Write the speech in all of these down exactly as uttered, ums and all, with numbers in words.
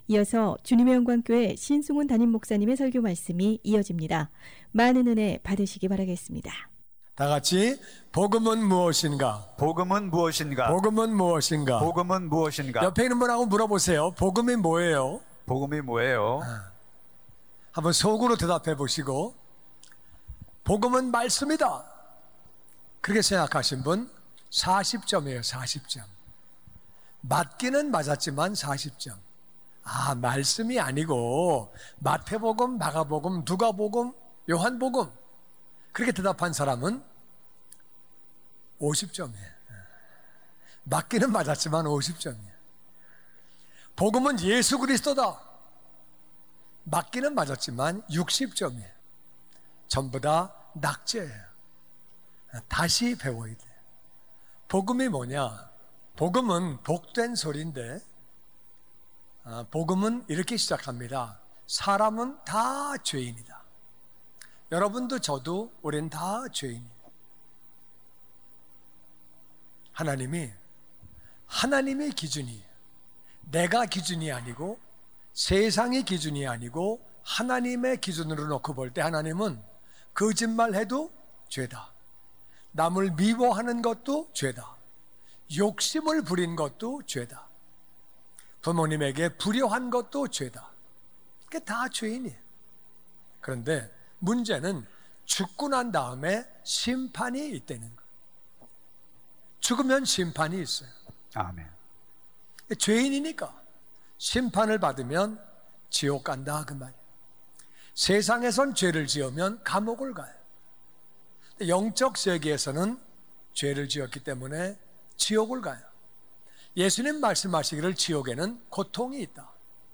이어서 주님의 영광교회 신승훈 담임 목사님의 설교 말씀이 이어집니다. 많은 은혜 받으시기 바라겠습니다. 다 같이 복음은 무엇인가? 복음은 무엇인가? 복음은 무엇인가? 복음은 무엇인가? 옆에 있는 분하고 물어보세요. 복음이 뭐예요? 복음이 뭐예요? 한번 속으로 대답해 보시고, 복음은 말씀이다. 그렇게 생각하신 분 사십 점이에요. 사십 점. 맞기는 맞았지만 사십 점. 아, 말씀이 아니고 마태복음, 마가복음, 누가복음, 요한복음, 그렇게 대답한 사람은 오십 점이에요. 맞기는 맞았지만 오십 점이에요. 복음은 예수 그리스도다. 맞기는 맞았지만 육십 점이에요. 전부 다 낙제예요. 다시 배워야 돼요. 복음이 뭐냐? 복음은 복된 소리인데, 아, 복음은 이렇게 시작합니다. 사람은 다 죄인이다. 여러분도 저도 우린 다 죄인이에요. 하나님이 하나님의 기준이에요. 내가 기준이 아니고 세상의 기준이 아니고 하나님의 기준으로 놓고 볼 때 하나님은 거짓말해도 죄다. 남을 미워하는 것도 죄다. 욕심을 부린 것도 죄다. 부모님에게 불효한 것도 죄다. 그게 다 죄인이에요. 그런데 문제는 죽고 난 다음에 심판이 있다는 거예요. 죽으면 심판이 있어요. 아멘. 죄인이니까 심판을 받으면 지옥 간다 그 말이에요. 세상에선 죄를 지으면 감옥을 가요. 영적 세계에서는 죄를 지었기 때문에 지옥을 가요. 예수님 말씀하시기를 지옥에는 고통이 있다.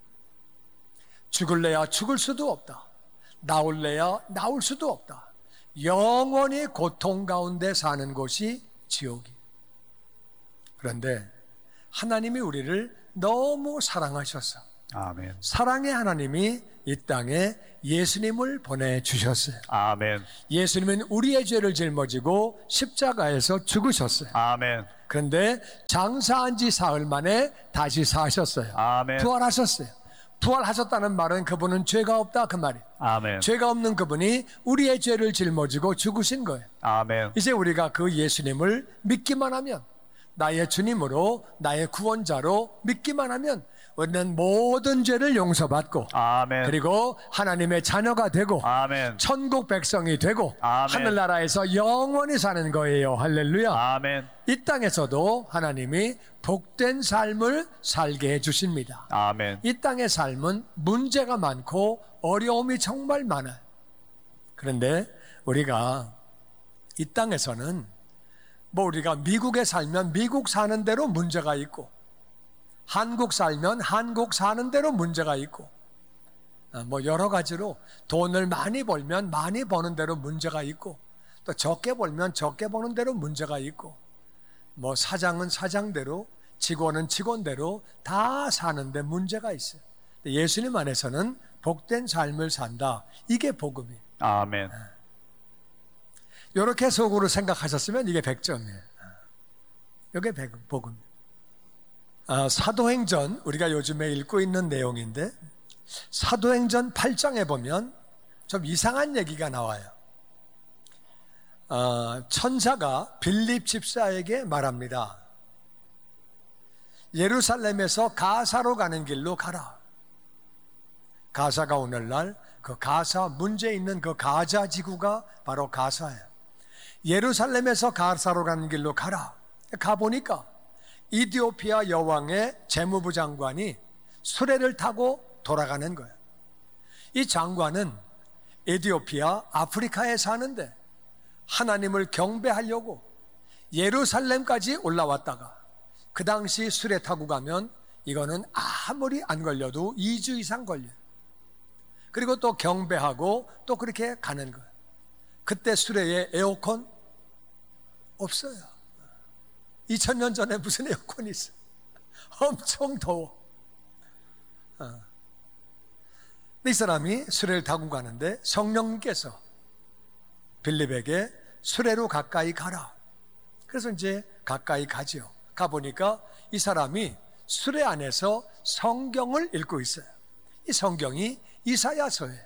죽을래야 죽을 수도 없다. 나올래야 나올 수도 없다. 영원히 고통 가운데 사는 곳이 지옥이에요. 그런데 하나님이 우리를 너무 사랑하셔서 아멘. 사랑의 하나님이 이 땅에 예수님을 보내주셨어요. 아멘. 예수님은 우리의 죄를 짊어지고 십자가에서 죽으셨어요. 아멘. 그런데 장사한 지 사흘 만에 다시 사셨어요. 아멘. 부활하셨어요. 부활하셨다는 말은 그분은 죄가 없다 그 말이에요. 아멘. 죄가 없는 그분이 우리의 죄를 짊어지고 죽으신 거예요. 아멘. 이제 우리가 그 예수님을 믿기만 하면, 나의 주님으로 나의 구원자로 믿기만 하면 우리는 모든 죄를 용서받고, 아멘. 그리고 하나님의 자녀가 되고, 아멘. 천국 백성이 되고, 아멘. 하늘나라에서 영원히 사는 거예요. 할렐루야. 아멘. 이 땅에서도 하나님이 복된 삶을 살게 해주십니다. 아멘. 이 땅의 삶은 문제가 많고 어려움이 정말 많아요. 그런데 우리가 이 땅에서는 뭐 우리가 미국에 살면 미국 사는 대로 문제가 있고, 한국 살면 한국 사는 대로 문제가 있고, 뭐 여러 가지로 돈을 많이 벌면 많이 버는 대로 문제가 있고, 또 적게 벌면 적게 버는 대로 문제가 있고, 뭐 사장은 사장대로, 직원은 직원대로 다 사는데 문제가 있어요. 예수님 안에서는 복된 삶을 산다. 이게 복음이에요. 아멘. 이렇게 속으로 생각하셨으면 이게 백 점이에요. 이게 복음이에요. 아, 사도행전, 우리가 요즘에 읽고 있는 내용인데, 사도행전 팔 장에 보면 좀 이상한 얘기가 나와요. 아, 천사가 빌립 집사에게 말합니다. 예루살렘에서 가사로 가는 길로 가라. 가사가 오늘날 그 가사, 문제 있는 그 가자 지구가 바로 가사예요. 예루살렘에서 가사로 가는 길로 가라. 가보니까 이디오피아 여왕의 재무부 장관이 수레를 타고 돌아가는 거예요. 이 장관은 에티오피아, 아프리카에 사는데 하나님을 경배하려고 예루살렘까지 올라왔다가, 그 당시 수레 타고 가면 이거는 아무리 안 걸려도 이 주 이상 걸려요. 그리고 또 경배하고 또 그렇게 가는 거예요. 그때 수레에 에어컨 없어요. 이천 년 전에 무슨 에어컨이 있어? 엄청 더워. 어. 이 사람이 수레를 타고 가는데 성령님께서 빌립에게 수레로 가까이 가라. 그래서 이제 가까이 가죠. 가보니까 이 사람이 수레 안에서 성경을 읽고 있어요. 이 성경이 이사야서예요.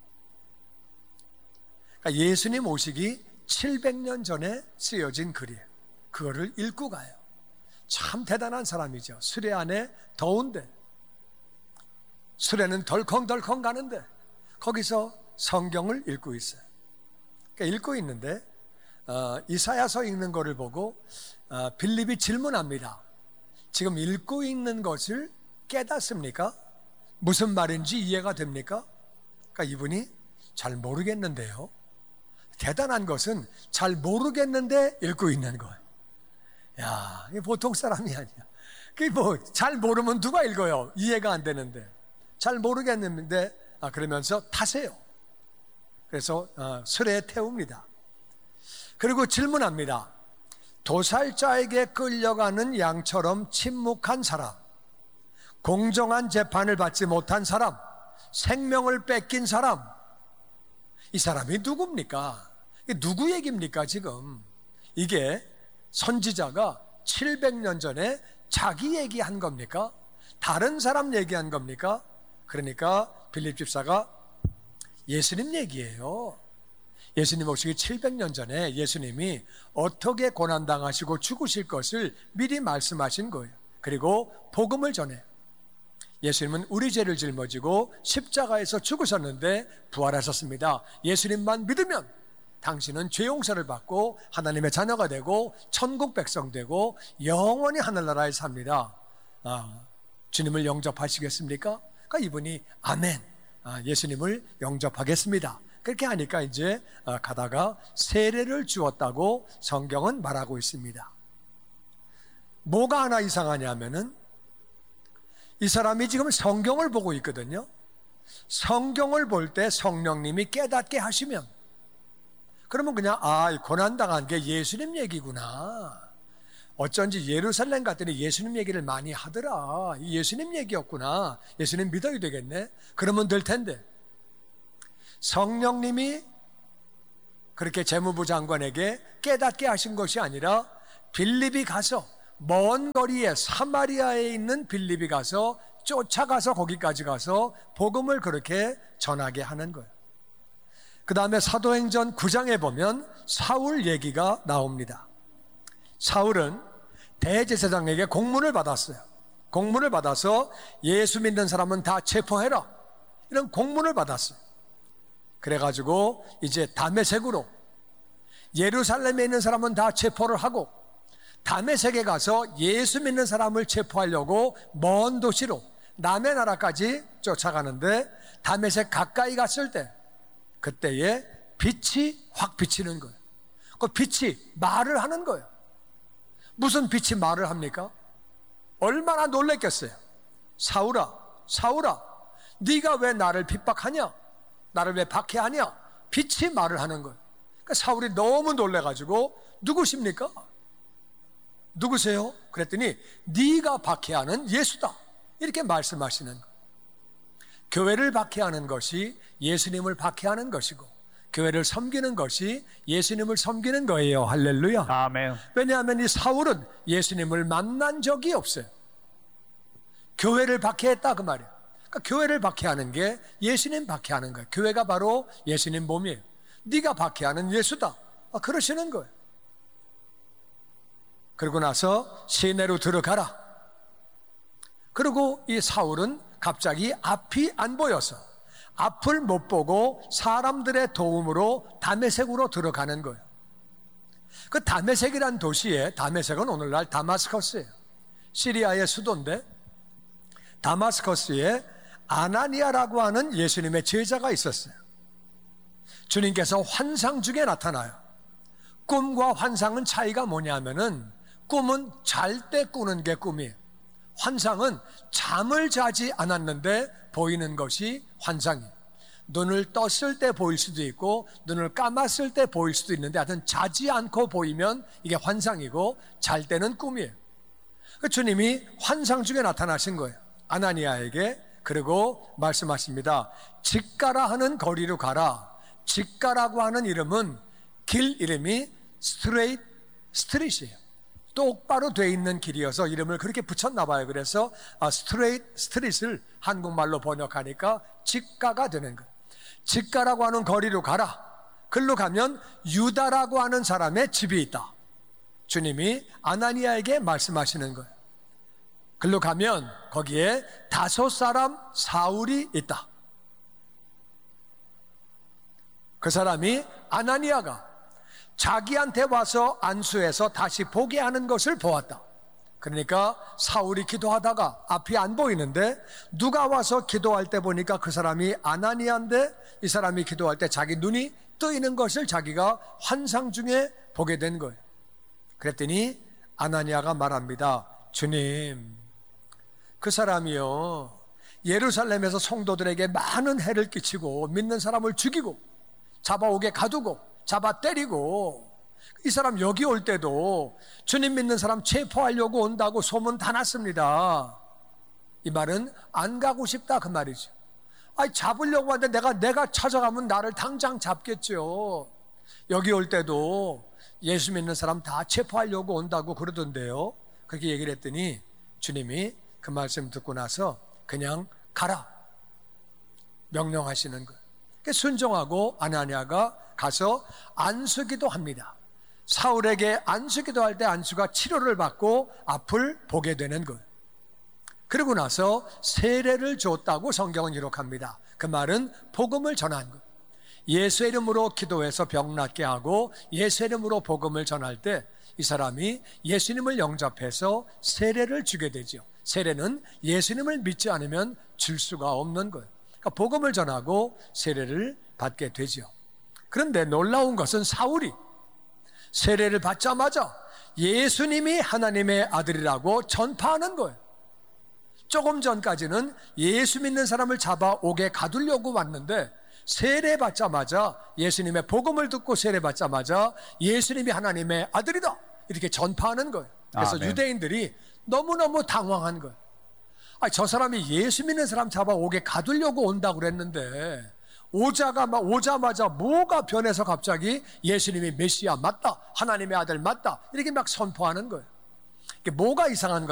그러니까 예수님 오시기 칠백 년 전에 쓰여진 글이에요. 그거를 읽고 가요. 참 대단한 사람이죠. 수레 안에 더운데, 수레는 덜컹덜컹 가는데 거기서 성경을 읽고 있어요. 그러니까 읽고 있는데 어, 이사야서 읽는 거를 보고 어, 빌립이 질문합니다. 지금 읽고 있는 것을 깨닫습니까? 무슨 말인지 이해가 됩니까? 그러니까 이분이 잘 모르겠는데요. 대단한 것은 잘 모르겠는데 읽고 있는 거예요. 야, 이게 보통 사람이 아니야. 그게 뭐 잘 모르면 누가 읽어요? 이해가 안 되는데. 잘 모르겠는데 아, 그러면서 타세요. 그래서 어, 수레에 태웁니다. 그리고 질문합니다. 도살자에게 끌려가는 양처럼 침묵한 사람, 공정한 재판을 받지 못한 사람, 생명을 뺏긴 사람, 이 사람이 누굽니까? 이게 누구 얘기입니까 지금? 이게 선지자가 칠백 년 전에 자기 얘기한 겁니까? 다른 사람 얘기한 겁니까? 그러니까 빌립 집사가 예수님 얘기예요. 예수님 오시기 칠백 년 전에 예수님이 어떻게 고난당하시고 죽으실 것을 미리 말씀하신 거예요. 그리고 복음을 전해. 예수님은 우리 죄를 짊어지고 십자가에서 죽으셨는데 부활하셨습니다. 예수님만 믿으면 당신은 죄 용서를 받고 하나님의 자녀가 되고 천국 백성 되고 영원히 하늘나라에 삽니다. 아, 주님을 영접하시겠습니까? 그러니까 이분이 아멘, 아, 예수님을 영접하겠습니다. 그렇게 하니까 이제 가다가 세례를 주었다고 성경은 말하고 있습니다. 뭐가 하나 이상하냐면은 이 사람이 지금 성경을 보고 있거든요. 성경을 볼 때 성령님이 깨닫게 하시면 그러면 그냥 아, 고난당한 게 예수님 얘기구나. 어쩐지 예루살렘 갔더니 예수님 얘기를 많이 하더라. 예수님 얘기였구나. 예수님 믿어야 되겠네. 그러면 될 텐데 성령님이 그렇게 재무부 장관에게 깨닫게 하신 것이 아니라 빌립이 가서 먼 거리에 사마리아에 있는 빌립이 가서 쫓아가서 거기까지 가서 복음을 그렇게 전하게 하는 거예요. 그 다음에 사도행전 구 장에 보면 사울 얘기가 나옵니다. 사울은 대제사장에게 공문을 받았어요. 공문을 받아서 예수 믿는 사람은 다 체포해라, 이런 공문을 받았어요. 그래가지고 이제 다메섹으로, 예루살렘에 있는 사람은 다 체포를 하고 다메섹에 가서 예수 믿는 사람을 체포하려고 먼 도시로 남의 나라까지 쫓아가는데 다메섹 가까이 갔을 때 그때에 빛이 확 비치는 거예요. 그 빛이 말을 하는 거예요. 무슨 빛이 말을 합니까? 얼마나 놀랬겠어요. 사울아, 사울아, 네가 왜 나를 핍박하냐? 나를 왜 박해하냐? 빛이 말을 하는 거예요. 그러니까 사울이 너무 놀래가지고 누구십니까? 누구세요? 그랬더니 네가 박해하는 예수다, 이렇게 말씀하시는 거예요. 교회를 박해하는 것이 예수님을 박해하는 것이고 교회를 섬기는 것이 예수님을 섬기는 거예요. 할렐루야. 아멘. 왜냐하면 이 사울은 예수님을 만난 적이 없어요. 교회를 박해했다 그 말이에요. 그러니까 교회를 박해하는 게 예수님 박해하는 거예요. 교회가 바로 예수님 몸이에요. 네가 박해하는 예수다, 아, 그러시는 거예요. 그러고 나서 시내로 들어가라. 그리고 이 사울은 갑자기 앞이 안 보여서 앞을 못 보고 사람들의 도움으로 다메섹으로 들어가는 거예요. 그 다메섹이란 도시에, 다메섹은 오늘날 다마스커스예요. 시리아의 수도인데 다마스커스에 아나니아라고 하는 예수님의 제자가 있었어요. 주님께서 환상 중에 나타나요. 꿈과 환상은 차이가 뭐냐면은 꿈은 잘 때 꾸는 게 꿈이에요. 환상은 잠을 자지 않았는데 보이는 것이 환상이에요. 눈을 떴을 때 보일 수도 있고 눈을 감았을 때 보일 수도 있는데 하여튼 자지 않고 보이면 이게 환상이고 잘 때는 꿈이에요. 그 주님이 환상 중에 나타나신 거예요, 아나니아에게. 그리고 말씀하십니다. 직가라 하는 거리로 가라. 직가라고 하는 이름은 길 이름이 스트레이트 스트릿이에요. 똑바로 돼 있는 길이어서 이름을 그렇게 붙였나 봐요. 그래서 아, 스트레이트 스트릿을 한국말로 번역하니까 직가가 되는 거예요. 직가라고 하는 거리로 가라. 글로 가면 유다라고 하는 사람의 집이 있다. 주님이 아나니아에게 말씀하시는 거예요. 글로 가면 거기에 다섯 사람 사울이 있다. 그 사람이 아나니아가 자기한테 와서 안수해서 다시 보게 하는 것을 보았다. 그러니까 사울이 기도하다가 앞이 안 보이는데 누가 와서 기도할 때 보니까 그 사람이 아나니아인데 이 사람이 기도할 때 자기 눈이 뜨이는 것을 자기가 환상 중에 보게 된 거예요. 그랬더니 아나니아가 말합니다. 주님, 그 사람이요 예루살렘에서 성도들에게 많은 해를 끼치고 믿는 사람을 죽이고 잡아오게 가두고 잡아 때리고 이 사람 여기 올 때도 주님 믿는 사람 체포하려고 온다고 소문 다 났습니다. 이 말은 안 가고 싶다 그 말이죠. 아니 잡으려고 하는데 내가 내가 찾아가면 나를 당장 잡겠죠. 여기 올 때도 예수 믿는 사람 다 체포하려고 온다고 그러던데요. 그렇게 얘기를 했더니 주님이 그 말씀 듣고 나서 그냥 가라 명령하시는 거예요. 순종하고 아나니아가 가서 안수기도 합니다. 사울에게 안수기도 할 때 안수가 치료를 받고 앞을 보게 되는 거예요. 그러고 나서 세례를 줬다고 성경은 기록합니다. 그 말은 복음을 전한 것. 예수 이름으로 기도해서 병 낫게 하고 예수 이름으로 복음을 전할 때 이 사람이 예수님을 영접해서 세례를 주게 되죠. 세례는 예수님을 믿지 않으면 줄 수가 없는 거예요. 그러니까 복음을 전하고 세례를 받게 되죠. 그런데 놀라운 것은 사울이 세례를 받자마자 예수님이 하나님의 아들이라고 전파하는 거예요. 조금 전까지는 예수 믿는 사람을 잡아오게 가두려고 왔는데 세례 받자마자 예수님의 복음을 듣고 세례 받자마자 예수님이 하나님의 아들이다 이렇게 전파하는 거예요. 그래서 아멘. 유대인들이 너무너무 당황한 거예요. 아니, 저 사람이 예수 믿는 사람 잡아오게 가두려고 온다고 그랬는데 오자가 오자마자 뭐가 변해서 갑자기 예수님이 메시아 맞다 하나님의 아들 맞다 이렇게 막 선포하는 거예요. 이게 뭐가 이상한 거예요?